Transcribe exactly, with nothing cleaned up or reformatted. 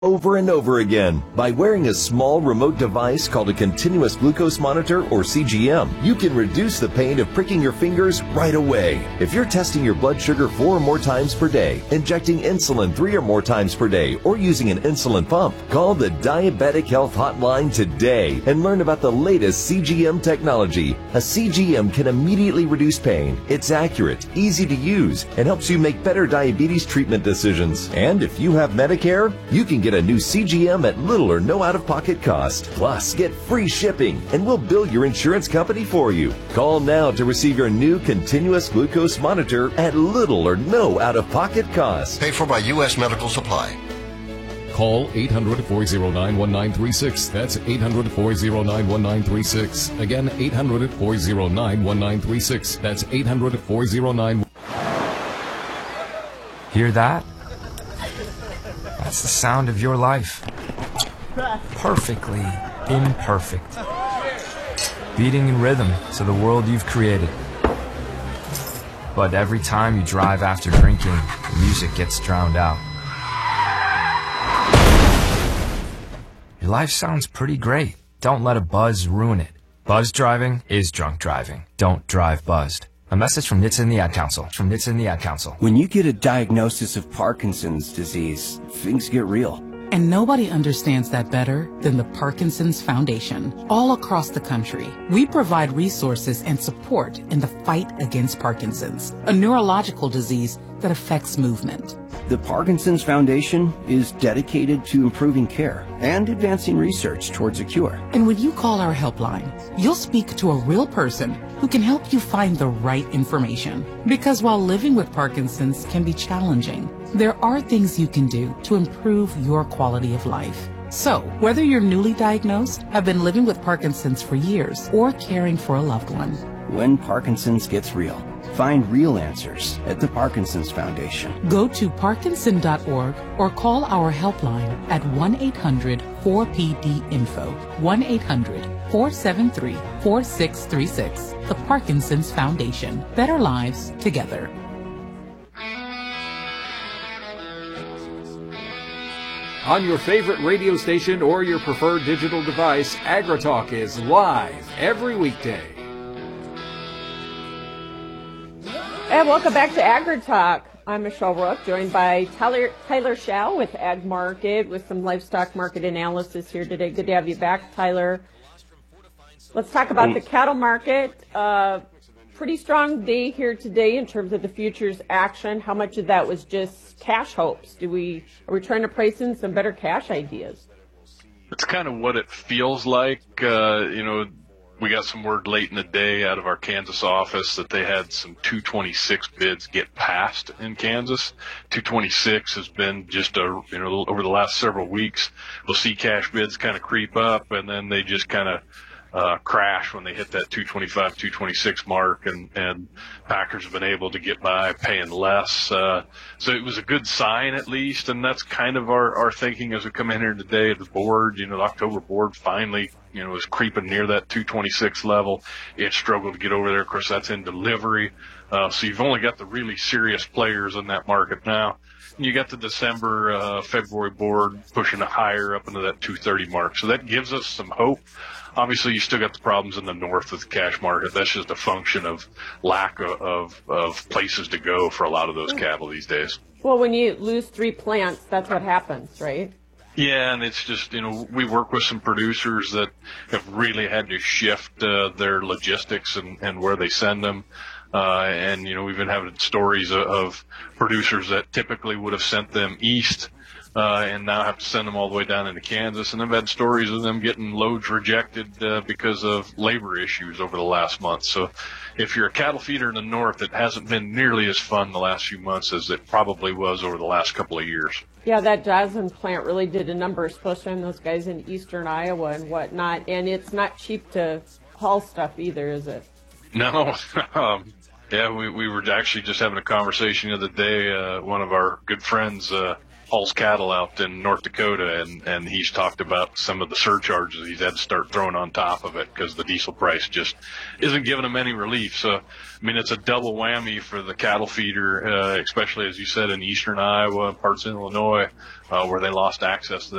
over and over again. By wearing a small remote device called a continuous glucose monitor, or C G M, you can reduce the pain of pricking your fingers right away. If you're testing your blood sugar four or more times per day, injecting insulin three or more times per day, or using an insulin pump, call the Diabetic Health Hotline today and learn about the latest C G M technology. A C G M can immediately reduce pain. It's accurate, easy to use, and helps you make better diabetes treatment decisions. And if you have Medicare, you can get a new C G M at little or no out-of-pocket cost. Plus, get free shipping, and we'll bill your insurance company for you. Call now to receive your new continuous glucose monitor at little or no out-of-pocket cost. Paid for by U S Medical Supply. Call eight hundred, four oh nine, one nine three six. That's eight hundred, four oh nine, one nine three six. Again, eight hundred, four oh nine, one nine three six. That's eight hundred, four oh nine. Hear that? That's the sound of your life. Perfectly imperfect. Beating in rhythm to the world you've created. But every time you drive after drinking, the music gets drowned out. Your life sounds pretty great. Don't let a buzz ruin it. Buzz driving is drunk driving. Don't drive buzzed. A message from N H T S A and the Ad Council. From N H T S A and the Ad Council. When you get a diagnosis of Parkinson's disease, things get real. And nobody understands that better than the Parkinson's Foundation. All across the country, we provide resources and support in the fight against Parkinson's, a neurological disease that affects movement. The Parkinson's Foundation is dedicated to improving care and advancing research towards a cure. And when you call our helpline, you'll speak to a real person who can help you find the right information. Because while living with Parkinson's can be challenging, there are things you can do to improve your quality of life. So, whether you're newly diagnosed, have been living with Parkinson's for years, or caring for a loved one, when Parkinson's gets real, find real answers at the Parkinson's Foundation. Go to parkinson dot org or call our helpline at one eight hundred, four P D info, one eight hundred, four seven three, four six three six. The Parkinson's Foundation. Better lives together. On your favorite radio station or your preferred digital device, AgriTalk is live every weekday. And welcome back to AgriTalk. I'm Michelle Rook, joined by Tyler, Tyler Schau with Ag Market with some livestock market analysis here today. Good to have you back, Tyler. Let's talk about the cattle market. Uh, pretty strong day here today in terms of the futures action. How much of that was just cash hopes? Do we are we trying to price in some better cash ideas? It's kind of what it feels like. Uh, you know, we got some word late in the day out of our Kansas office that they had some two twenty-six bids get passed in Kansas. two twenty-six has been just a, you know, over the last several weeks, we'll see cash bids kind of creep up, and then they just kind of uh, crash when they hit that two twenty-five, two twenty-six mark, and, and packers have been able to get by paying less. Uh, so it was a good sign at least, and that's kind of our, our thinking as we come in here today. The board, you know, the October board finally, you know, is creeping near that two twenty-six level. It struggled to get over there. Of course, that's in delivery. Uh, so you've only got the really serious players in that market now. And you got the December, uh, February board pushing it higher up into that two thirty mark. So that gives us some hope. Obviously, you still got the problems in the north with the cash market. That's just a function of lack of, of, of places to go for a lot of those cattle these days. Well, when you lose three plants, that's what happens, right? Yeah, and it's just, you know, we work with some producers that have really had to shift uh, their logistics and, and where they send them. Uh, and, you know, we've been having stories of, of producers that typically would have sent them east uh, and now have to send them all the way down into Kansas. And I've had stories of them getting loads rejected uh, because of labor issues over the last month. So if you're a cattle feeder in the north, it hasn't been nearly as fun the last few months as it probably was over the last couple of years. Yeah, that Joslyn plant really did a number, especially on those guys in eastern Iowa and whatnot. And it's not cheap to haul stuff either, is it? No. um, yeah, we, we were actually just having a conversation the other day. Uh, one of our good friends, uh, hauls cattle out in North Dakota, and, and he's talked about some of the surcharges he's had to start throwing on top of it because the diesel price just isn't giving him any relief. So, I mean, it's a double whammy for the cattle feeder, uh, especially, as you said, in eastern Iowa, parts of Illinois, uh, where they lost access to that.